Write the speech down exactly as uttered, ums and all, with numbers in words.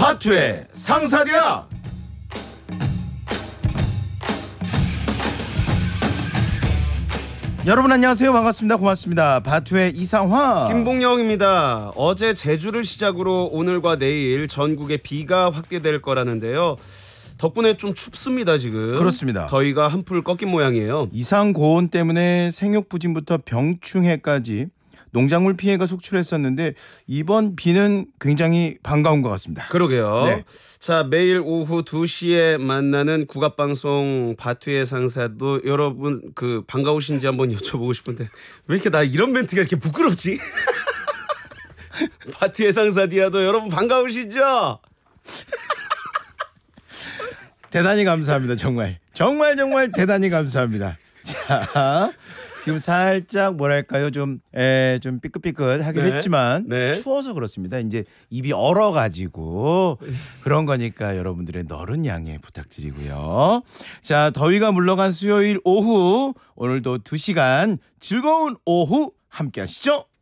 바투의 상사디아. 여러분 안녕하세요. 반갑습니다. 고맙습니다. 바투의 이상화 김봉영입니다. 어제 제주를 시작으로 오늘과 내일 전국에 비가 확대될 거라는데요. 덕분에 좀 춥습니다 지금. 그렇습니다. 더위가 한풀 꺾인 모양이에요. 이상 고온 때문에 생육 부진부터 병충해까지 농작물 피해가 속출했었는데 이번 비는 굉장히 반가운 것 같습니다. 그러게요. 네. 자, 매일 오후 두 시에 만나는 국악방송 바투의 상사도 여러분 그 반가우신지 한번 여쭤보고 싶은데 왜 이렇게 나 이런 멘트가 이렇게 부끄럽지? 바투의 상사디아도 여러분 반가우시죠? 대단히 감사합니다. 정말 정말 정말 대단히 감사합니다. 자, 지금 살짝 뭐랄까요 좀, 에, 좀 삐끗삐끗하긴 네. 했지만 네. 추워서 그렇습니다. 이제 입이 얼어가지고 그런 거니까 여러분들의 너른 양해 부탁드리고요. 자, 더위가 물러간 수요일 오후 오늘도 두 시간 즐거운 오후 함께 하시죠.